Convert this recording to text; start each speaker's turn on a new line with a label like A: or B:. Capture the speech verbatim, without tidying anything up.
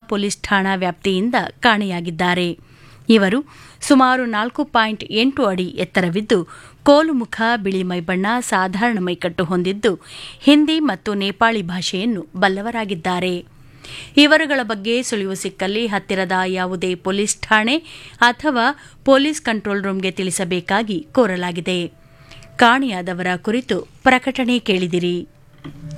A: Police ಠಾಣಾ ವ್ಯಾಪ್ತಿಯಿಂದ ಕಾಣೆಯಾಗಿದ್ದಾರೆ. ಇವರು ಸುಮಾರು ನಾಲ್ಕು ಪಾಯಿಂಟ್ ಎಂಟು ಅಡಿ ಎತ್ತರವಿದ್ದು, ಕೋಲು ಮುಖ, ಬಿಳಿ ಮೈಬಣ್ಣ, ಸಾಧಾರಣ ಮೈಕಟ್ಟು ಹೊಂದಿದ್ದು, ಹಿಂದಿ ಮತ್ತು ನೇಪಾಳಿ ಭಾಷೆಯನ್ನು ಬಲ್ಲವರಾಗಿದ್ದಾರೆ. ಇವರುಗಳ ಬಗ್ಗೆ ಸುಳಿವು ಸಿಕ್ಕಲ್ಲಿ ಹತ್ತಿರದ ಯಾವುದೇ ಪೊಲೀಸ್ ಠಾಣೆ ಅಥವಾ ಪೊಲೀಸ್ ಕಂಟ್ರೋಲ್ ರೂಂಗೆ ತಿಳಿಸಬೇಕಾಗಿ ಕೋರಲಾಗಿದೆ. ಕಾಣೆಯಾದವರ ಕುರಿತು ಪ್ರಕಟಣೆ ಕೇಳಿದಿರಿ.